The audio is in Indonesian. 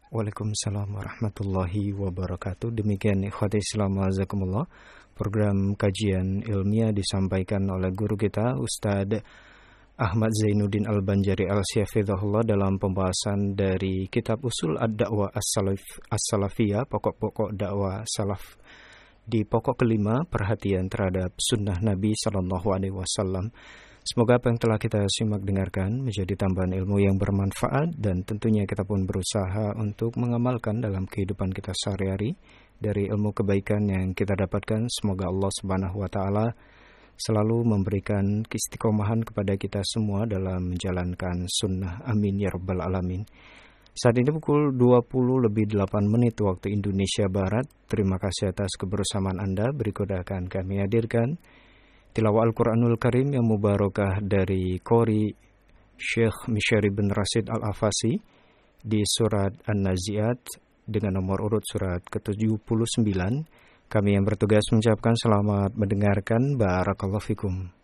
Waalaikumsalam warahmatullahi wabarakatuh. Demikian ikhwati Islam wazakumullah, program kajian ilmiah disampaikan oleh guru kita Ustadz Ahmad Zainuddin Al-Banjari Al-Syafidhahullah dalam pembahasan dari kitab Usul Ad-Da'wah As-Salafiyah, pokok-pokok dakwah salaf. Di pokok kelima, perhatian terhadap sunnah Nabi Sallallahu Alaihi Wasallam. Semoga apa yang telah kita simak dengarkan menjadi tambahan ilmu yang bermanfaat, dan tentunya kita pun berusaha untuk mengamalkan dalam kehidupan kita sehari-hari dari ilmu kebaikan yang kita dapatkan. Semoga Allah Subhanahu wa taala selalu memberikan keistiqomahan kepada kita semua dalam menjalankan sunnah. Amin ya rabbal alamin. Saat ini pukul 20:08 waktu Indonesia Barat. Terima kasih atas kebersamaan Anda. Berikut akan kami hadirkan tilawah Al-Quranul Karim yang mubarakah dari Qori Syekh Misyari bin Rashid Al-Afasi di surat An-Nazi'at dengan nomor urut surat ke-79. Kami yang bertugas mengucapkan selamat mendengarkan. Barakallahu fikum.